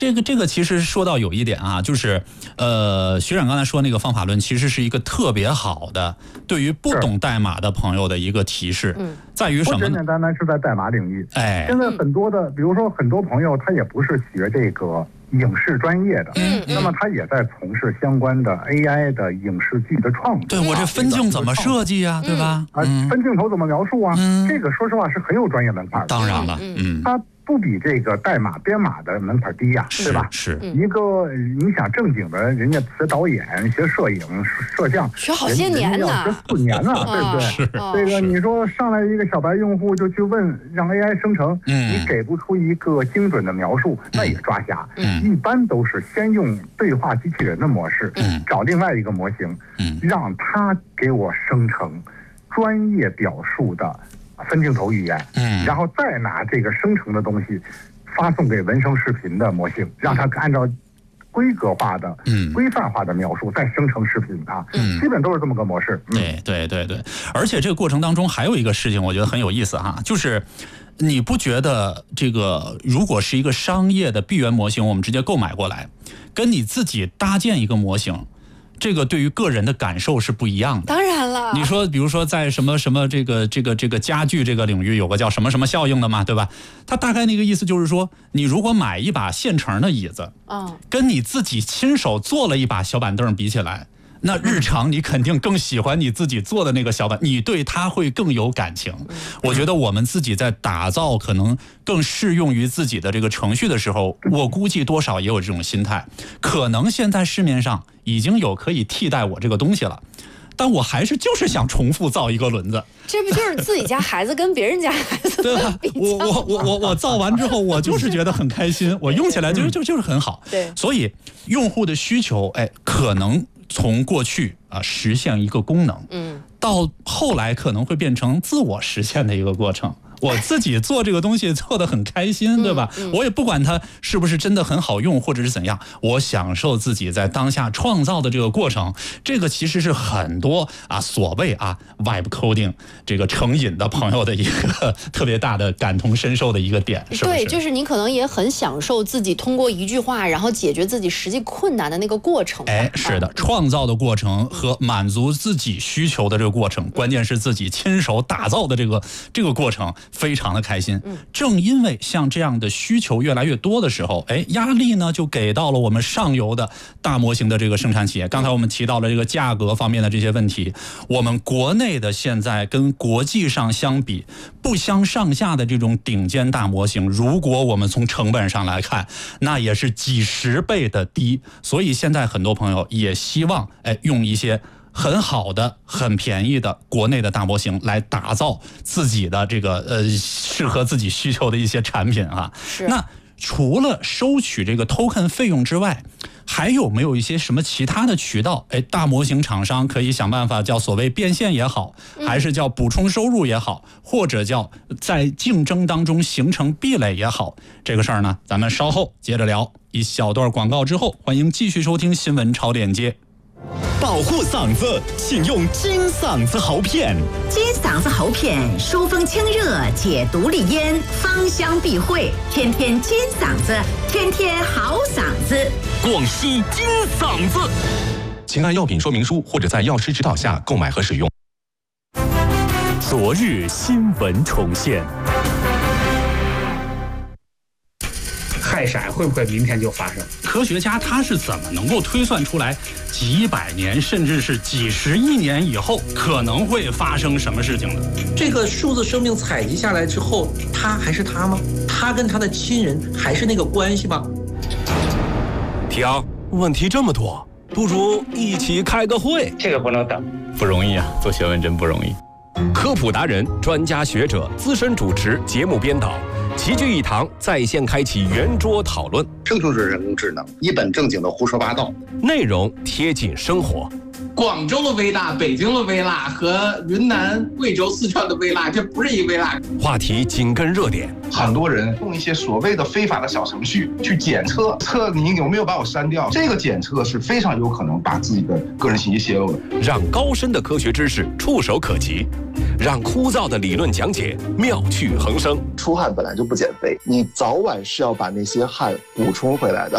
这个其实说到有一点啊，就是学长刚才说那个方法论其实是一个特别好的对于不懂代码的朋友的一个提示，在于什么呢？ 不简简单单是在代码领域。 哎， 现在很多的，比如说很多朋友他也不是学这个影视专业的，那么他也在从事相关的 AI 的影视剧的创作。 对，我这分镜怎么设计啊，对吧？ 分镜头怎么描述啊？这个说实话是很有专业门槛的。 当然了， 它不比这个代码编码的门槛低呀，对吧？ 是一个你想正经的，人家学导演、学摄影、摄像， 学好些年呢， 学4年呢，对不对？ 是这个你说上来一个小白用户就去问让 AI 生成，你给不出一个精准的描述，那也抓瞎。一般都是先用对话机器人的模式，找另外一个模型，让它给我生成专业表述的分镜头语言，然后再拿这个生成的东西发送给文声视频的模型，让它按照规格化的、规范化的描述再生成视频啊，基本都是这么个模式。 对，而且这个过程当中还有一个事情，我觉得很有意思哈，就是你不觉得这个如果是一个商业的闭源模型，我们直接购买过来，跟你自己搭建一个模型，这个对于个人的感受是不一样的。 当然了， 你说比如说在什么这个家具这个领域有个叫什么效应的嘛，对吧？它大概那个意思就是说，你如果买一把现成的椅子，跟你自己亲手做了一把小板凳比起来，那日常你肯定更喜欢你自己做的那个小板，你对它会更有感情。我觉得我们自己在打造可能更适用于自己的这个程序的时候，我估计多少也有这种心态。可能现在市面上已经有可以替代我这个东西了，但我还是就是想重复造一个轮子。 这不就是自己家孩子跟别人家孩子的比较吗？ 我造完之后，我就是觉得很开心，我用起来就是很好。 对， 所以用户的需求，可能从过去实现一个功能，到后来可能会变成自我实现的一个过程。我自己做这个东西做得很开心，对吧？我也不管它是不是真的很好用或者是怎样，我享受自己在当下创造的这个过程。这个其实是很多所谓Vibe Coding 这个成瘾的朋友的一个特别大的感同身受的一个点，是不是？ 对，就是你可能也很享受自己通过一句话然后解决自己实际困难的那个过程。 是的，创造的过程和满足自己需求的这个过程，关键是自己亲手打造的这个过程非常的开心。正因为像这样的需求越来越多的时候，压力呢就给到了我们上游的大模型的这个生产企业。刚才我们提到了这个价格方面的这些问题，我们国内的现在跟国际上相比不相上下的这种顶尖大模型，如果我们从成本上来看，那也是几十倍的低。所以现在很多朋友也希望用一些很好的、很便宜的国内的大模型来打造自己的这个适合自己需求的一些产品啊。那除了收取这个 token 费用之外，还有没有一些什么其他的渠道？大模型厂商可以想办法叫所谓变现也好，还是叫补充收入也好，或者叫在竞争当中形成壁垒也好，这个事儿呢，咱们稍后接着聊。一小段广告之后，欢迎继续收听新闻超链接。 保护嗓子，请用金嗓子喉片。 金嗓子喉片疏风清热，解毒利咽，芳香避秽，天天金嗓子，天天好嗓子。 广西金嗓子，请按药品说明书或者在药师指导下购买和使用。昨日新闻重现。 氦闪会不会明天就发生？ 科学家他是怎么能够推算出来几百年甚至是几十亿年以后可能会发生什么事情的？ 这个数字生命采集下来之后，他还是他吗？他跟他的亲人还是那个关系吗？ 婷，问题这么多，不如一起开个会。 这个不能等， 不容易啊，做学问真不容易。科普达人、专家学者、资深主持、节目编导齐聚一堂，在线开启圆桌讨论。 生成式人工智能一本正经的胡说八道， 内容贴近生活。 广州的微辣、北京的微辣和云南、贵州、四川的微辣，这不是一微辣。 话题紧跟热点， 很多人用一些所谓的非法的小程序去检测你有没有把我删掉，这个检测是非常有可能把自己的个人信息泄露的。 让高深的科学知识触手可及，让枯燥的理论讲解妙趣横生。 出汗本来就不减肥，你早晚是要把那些汗补充回来的。